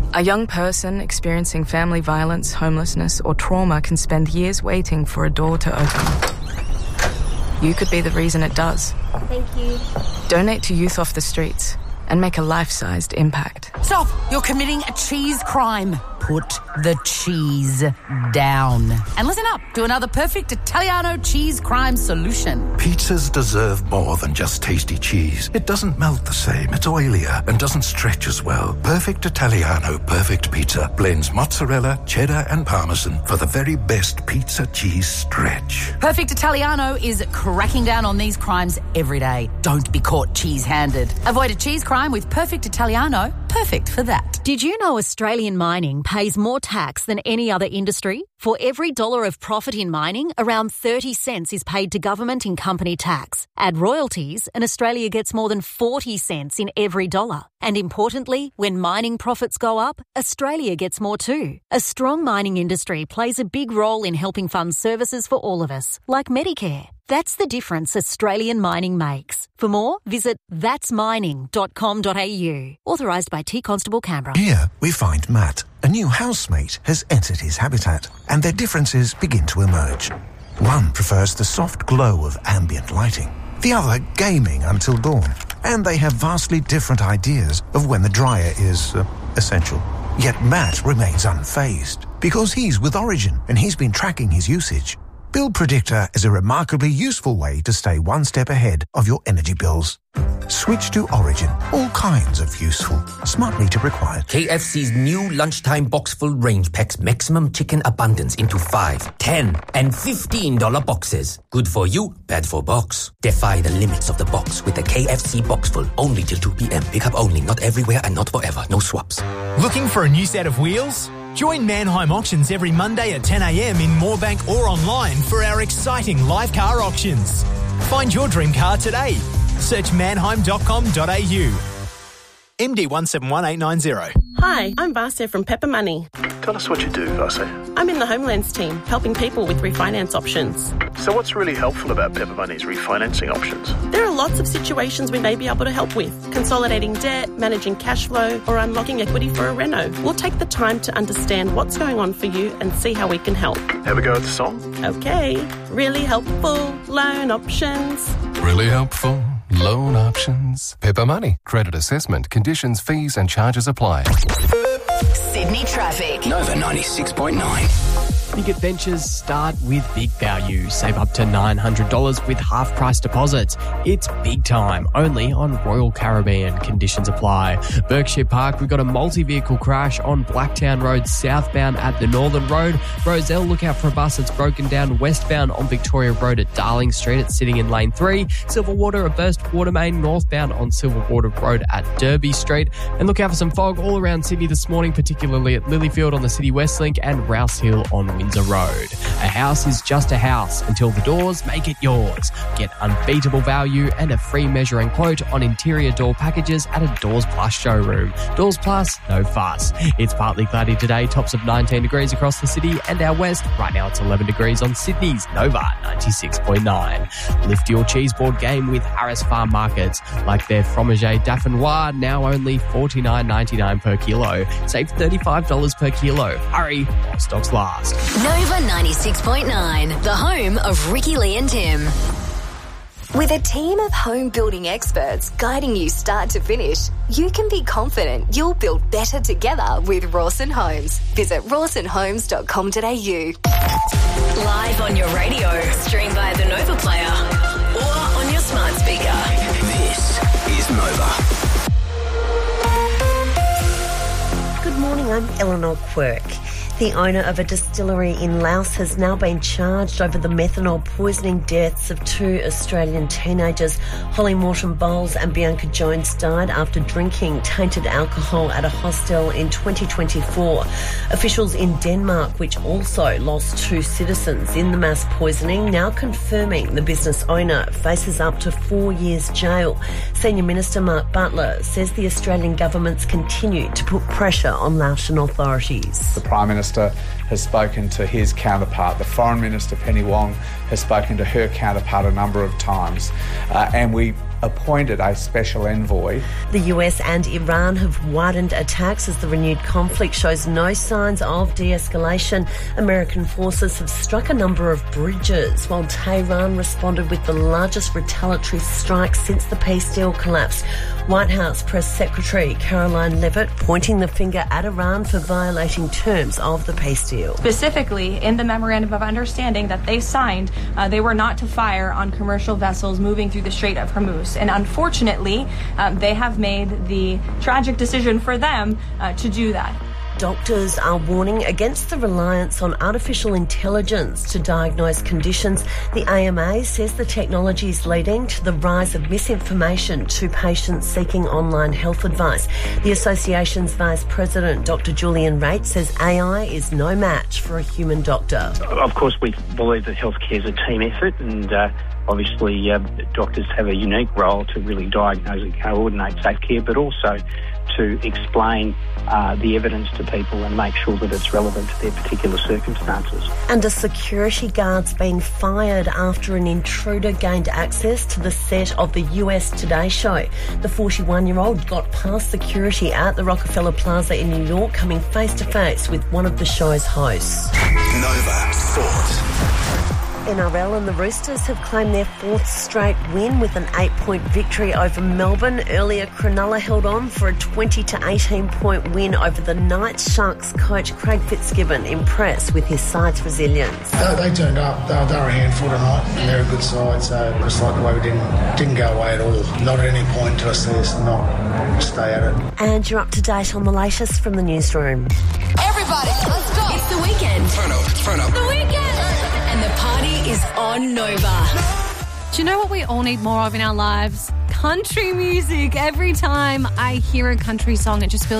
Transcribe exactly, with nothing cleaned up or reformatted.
A young person experiencing family violence, homelessness, or trauma can spend years waiting for a door to open. You could be the reason it does. Thank you. Donate to Youth Off the Streets and make a life-sized impact. Stop! You're committing a cheese crime. Put the cheese down. And listen up to another perfect Italiano cheese crime solution. Pizzas deserve more than just tasty cheese. It doesn't melt the same, it's oilier, and doesn't stretch as well. Perfect Italiano Perfect Pizza blends mozzarella, cheddar, and parmesan for the very best pizza cheese stretch. Perfect Italiano is cracking down on these crimes every day. Don't be caught cheese-handed. Avoid a cheese crime with Perfect Italiano. Perfect for that. Did you know Australian mining pays more tax than any other industry? For every dollar of profit in mining, around thirty cents is paid to government in company tax. Add royalties and Australia gets more than forty cents in every dollar. And importantly, when mining profits go up, Australia gets more too. A strong mining industry plays a big role in helping fund services for all of us, like Medicare. That's the difference Australian mining makes. For more, visit thats mining dot com dot a u. Authorised by T Constable Canberra. Here we find Matt. A new housemate has entered his habitat, and their differences begin to emerge. One prefers the soft glow of ambient lighting, the other gaming until dawn, and they have vastly different ideas of when the dryer is uh, essential. Yet Matt remains unfazed because he's with Origin and he's been tracking his usage. Bill Predictor is a remarkably useful way to stay one step ahead of your energy bills. Switch to Origin. All kinds of useful. Smart meter required. K F C's new lunchtime box full range packs maximum chicken abundance into five, ten, and fifteen dollar boxes. Good for you, bad for box. Defy the limits of the box with the K F C box full. Only till two p.m. Pick up only, not everywhere and not forever. No swaps. Looking for a new set of wheels? Join Manheim Auctions every Monday at ten a.m. in Moorebank or online for our exciting live car auctions. Find your dream car today. Search manheim dot com dot a u. M D one seven one eight nine zero. Hi, I'm Vasya from Pepper Money. Tell us what you do, Vasya. I'm in the Homelands team, helping people with refinance options. So what's really helpful about Pepper Money's refinancing options? There are lots of situations we may be able to help with. Consolidating debt, managing cash flow, or unlocking equity for a reno. We'll take the time to understand what's going on for you and see how we can help. Have a go at the song? Okay. Really helpful loan options. Really helpful loan options. Pepper Money. Credit assessment. Conditions, fees and charges apply. Sydney traffic. Nova ninety-six point nine. Big adventures start with Big Value. Save up to nine hundred dollars with half-price deposits. It's big time, only on Royal Caribbean. Conditions apply. Berkshire Park, we've got a multi-vehicle crash on Blacktown Road southbound at the Northern Road. Roselle, look out for a bus that's broken down westbound on Victoria Road at Darling Street. It's sitting in lane three. Silverwater, a burst water main northbound on Silverwater Road at Derby Street. And look out for some fog all around Sydney this morning, particularly at Lilyfield on the City West Link and Rouse Hill on Windsor Road. A house is just a house until the doors make it yours. Get unbeatable value and a free measure and quote on interior door packages at a Doors Plus showroom. Doors Plus, no fuss. It's partly cloudy today, tops of nineteen degrees across the city and our west. Right now it's eleven degrees on Sydney's Nova ninety-six point nine. Lift your cheese board game with Harris Farm Markets. Like their Fromager Dauphinois, now only forty-nine ninety-nine per kilo. Save thirty-five dollars per kilo. Hurry, while stocks last. Nova ninety-six point nine, the home of Ricky Lee and Tim. With a team of home building experts guiding you start to finish, you can be confident you'll build better together with Rawson Homes. Visit rawson homes dot com dot a u. Live on your radio, stream via the Nova Player or on your smart speaker. This is Nova. Good morning, I'm Eleanor Quirk. The owner of a distillery in Laos has now been charged over the methanol poisoning deaths of two Australian teenagers. Holly Morton Bowles and Bianca Jones died after drinking tainted alcohol at a hostel in twenty twenty-four. Officials in Denmark, which also lost two citizens in the mass poisoning, now confirming the business owner faces up to four years jail. Senior Minister Mark Butler says the Australian government's continued to put pressure on Laotian authorities. The Prime Minister has spoken to his counterpart. The Foreign Minister, Penny Wong, has spoken to her counterpart a number of times. Uh, and we appointed a special envoy. The U S and Iran have widened attacks as the renewed conflict shows no signs of de-escalation. American forces have struck a number of bridges, while Tehran responded with the largest retaliatory strike since the peace deal collapsed. White House Press Secretary Caroline Levitt pointing the finger at Iran for violating terms of the peace deal. Specifically, in the Memorandum of Understanding that they signed, uh, they were not to fire on commercial vessels moving through the Strait of Hormuz. And unfortunately, um, they have made the tragic decision for them uh, to do that. Doctors are warning against the reliance on artificial intelligence to diagnose conditions. The A M A says the technology is leading to the rise of misinformation to patients seeking online health advice. The association's Vice President, Doctor Julian Raitt, says A I is no match for a human doctor. Of course, we believe that healthcare is a team effort, and uh, obviously uh, doctors have a unique role to really diagnose and coordinate safe care, but also to explain uh, the evidence to people and make sure that it's relevant to their particular circumstances. And a security guard's been fired after an intruder gained access to the set of the U S Today show. The forty-one-year-old got past security at the Rockefeller Plaza in New York, coming face-to-face with one of the show's hosts. Nova Sport. N R L and the Roosters have claimed their fourth straight win with an eight-point victory over Melbourne. Earlier, Cronulla held on for a twenty to eighteen point win over the Knights. Sharks coach Craig Fitzgibbon impressed with his side's resilience. They, they turned up. They, they were a handful tonight, and they're a good side. So just like the way we didn't didn't go away at all. Not at any point to us there to not stay at it. And you're up to date on the latest from the newsroom. Everybody, let's go. It's the weekend. Turn up, turn up. The weekend. And the party is on Nova. Do you know what we all need more of in our lives? Country music. Every time I hear a country song, it just feels